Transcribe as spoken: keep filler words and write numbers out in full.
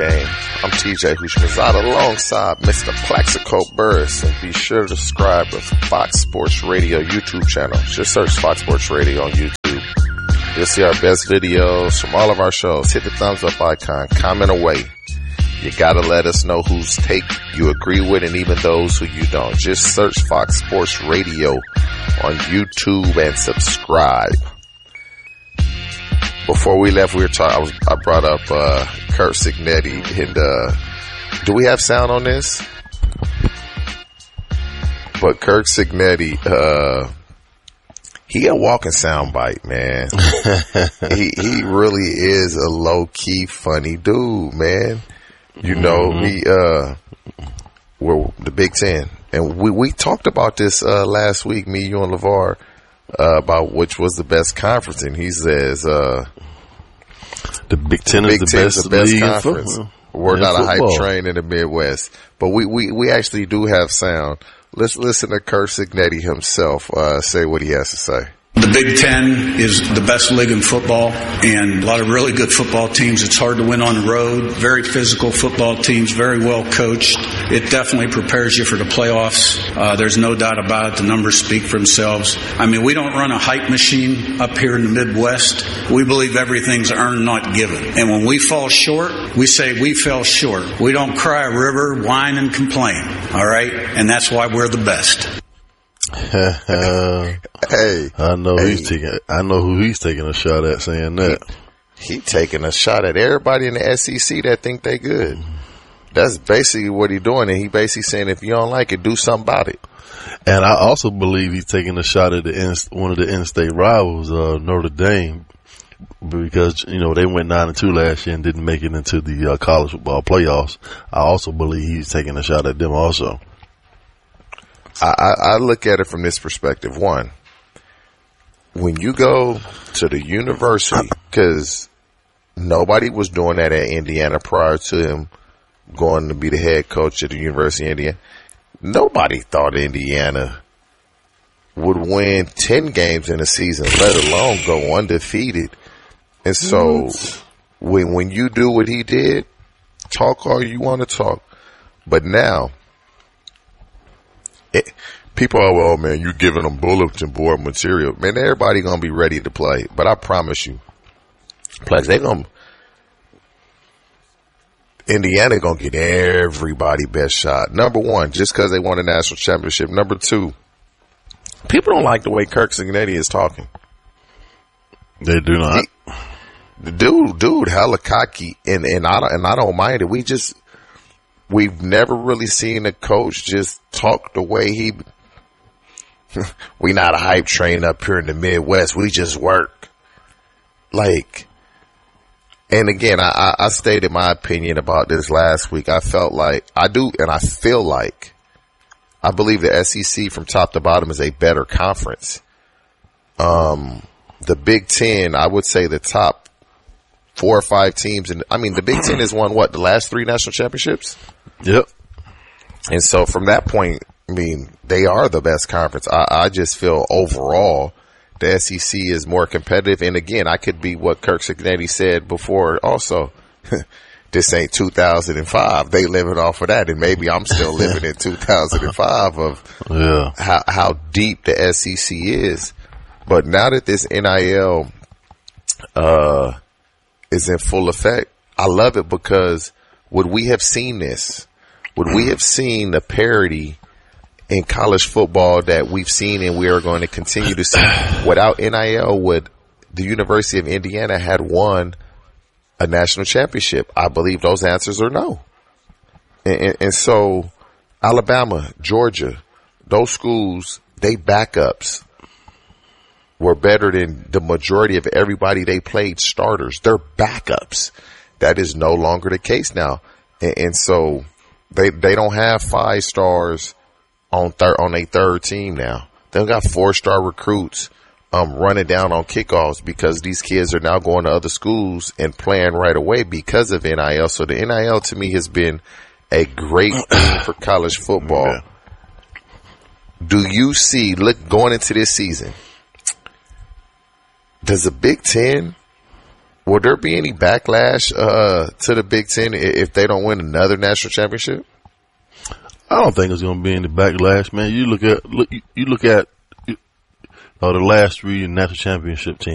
game. I'm T J Hushmanzada alongside Mister Plaxico Burris, and be sure to subscribe to Fox Sports Radio YouTube channel. Just search Fox Sports Radio on YouTube. You'll see our best videos from all of our shows. Hit the thumbs up icon, comment away. You gotta let us know whose take you agree with and even those who you don't. Just search Fox Sports Radio on YouTube and subscribe. Before we left, we were talking, I was, I brought up, uh, Curt Cignetti, and, uh, do we have sound on this? But Curt Cignetti, uh, he a walking soundbite, man. he, he really is a low key funny dude, man. You know, mm-hmm. he, uh, we're the Big Ten. And we, we talked about this, uh, last week, me, you, and LeVar, uh, about which was the best conference. And he says, uh, the Big Ten the is Big the best, is the best league conference. In We're in not football. a hype train in the Midwest. But we, we, we actually do have sound. Let's listen to Curt Cignetti himself, uh, say what he has to say. The Big Ten is the best league in football, and a lot of really good football teams. It's hard to win on the road. Very physical football teams, very well coached. It definitely prepares you for the playoffs. Uh, there's no doubt about it. The numbers speak for themselves. I mean, we don't run a hype machine up here in the Midwest. We believe everything's earned, not given. And when we fall short, we say we fell short. We don't cry a river, whine, and complain. All right? And that's why we're the best. Hey, I know hey. he's taking. I know who he's taking a shot at saying that. He, he taking a shot at everybody in the S E C that think they good. That's basically what he's doing, and he basically saying if you don't like it, do something about it. And I also believe he's taking a shot at the in, one of the in-state rivals, uh, Notre Dame, because you know they went nine and two last year and didn't make it into the uh, college football playoffs. I also believe he's taking a shot at them also. I, I look at it from this perspective. One, when you go to the university, because nobody was doing that at Indiana prior to him going to be the head coach at the University of Indiana. Nobody thought Indiana would win ten games in a season, let alone go undefeated. And so when when you do what he did, talk all you want to talk. But now, It, people are, well, man, you giving them bulletin board material. Man, everybody going to be ready to play. But I promise you, Plex, they going to, Indiana going to get everybody best shot. Number one, just because they won a national championship. Number two, people don't like the way Curt Cignetti is talking. They do not. He, the dude, dude, hella cocky, and, and I don't, and I don't mind it. We just, We've never really seen a coach just talk the way he, we not a hype train up here in the Midwest. We just work. Like, and again, I, I stated my opinion about this last week. I felt like, I do, and I feel like, I believe the S E C from top to bottom is a better conference. Um, the Big Ten, I would say the top four or five teams, and I mean, the Big Ten has won what, the last three national championships? Yep. And so from that point, I mean, they are the best conference. I, I just feel overall the S E C is more competitive. And again, I could be what Curt Cignetti said before also. This ain't two thousand five. They living off of that. And maybe I'm still living in two thousand five of yeah. how, how deep the S E C is. But now that this N I L, uh, is in full effect, I love it because would we have seen this? Would we have seen the parity in college football that we've seen and we are going to continue to see without N I L? Would the University of Indiana had won a national championship? I believe those answers are no. And, and, and so Alabama, Georgia, those schools, they backups were better than the majority of everybody they played starters. They're backups. That is no longer the case now. And, and so they they don't have five stars on third on a third team now. They've got four star recruits um running down on kickoffs because these kids are now going to other schools and playing right away because of N I L. So the N I L to me has been a great thing for college football. Yeah. Do you see, look, going into this season, does the Big Ten Will there be any backlash uh, to the Big Ten if they don't win another national championship? I don't think there's going to be any backlash, man. You look at look you look at uh, the last three national championship teams.